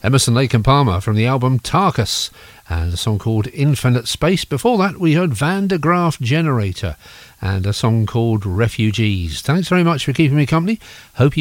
Emerson, Lake and Palmer from the album Tarkus, and a song called Infinite Space. Before that, we heard Van de Graaff Generator and a song called Refugees. Thanks very much for keeping me company. Hope you